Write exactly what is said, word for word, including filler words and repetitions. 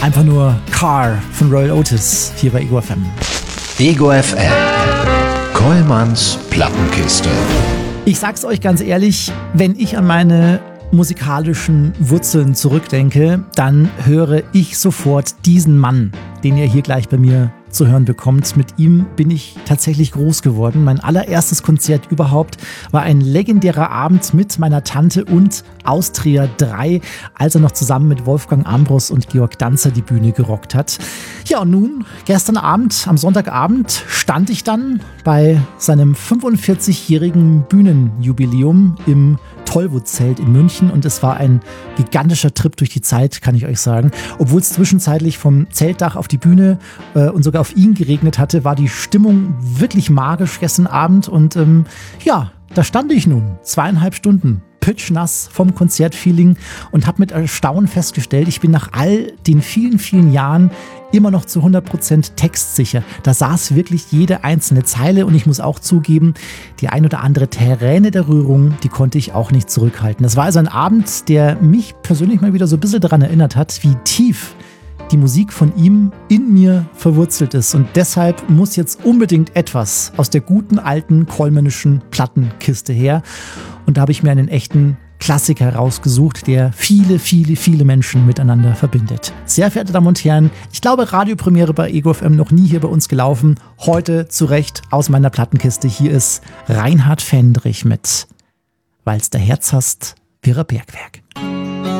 Einfach nur Car von Royal Otis hier bei Ego F M. Ego F M. Kollmanns Plattenkiste. Ich sag's euch ganz ehrlich, wenn ich an meine musikalischen Wurzeln zurückdenke, dann höre ich sofort diesen Mann, den ihr hier gleich bei mir zu hören bekommt. Mit ihm bin ich tatsächlich groß geworden. Mein allererstes Konzert überhaupt war ein legendärer Abend mit meiner Tante und Austria drei, als er noch zusammen mit Wolfgang Ambros und Georg Danzer die Bühne gerockt hat. Ja, und nun, gestern Abend, am Sonntagabend, stand ich dann bei seinem fünfundvierzigjährigen Bühnenjubiläum im Tollwood-Zelt in München und es war ein gigantischer Trip durch die Zeit, kann ich euch sagen. Obwohl es zwischenzeitlich vom Zeltdach auf die Bühne äh, und sogar auf ihn geregnet hatte, war die Stimmung wirklich magisch gestern Abend und ähm, ja, da stand ich nun zweieinhalb Stunden pitschnass vom Konzertfeeling und habe mit Erstaunen festgestellt, ich bin nach all den vielen, vielen Jahren immer noch zu hundert Prozent textsicher. Da saß wirklich jede einzelne Zeile und ich muss auch zugeben, die ein oder andere Träne der Rührung, die konnte ich auch nicht zurückhalten. Das war also ein Abend, der mich persönlich mal wieder so ein bisschen daran erinnert hat, wie tief die Musik von ihm in mir verwurzelt ist. Und deshalb muss jetzt unbedingt etwas aus der guten alten kollmännischen Plattenkiste her. Und da habe ich mir einen echten Klassiker rausgesucht, der viele, viele, viele Menschen miteinander verbindet. Sehr verehrte Damen und Herren, ich glaube, Radiopremiere bei Ego F M noch nie hier bei uns gelaufen. Heute zu Recht aus meiner Plattenkiste. Hier ist Reinhard Fendrich mit Weil's der Herz hast, wäre Bergwerk.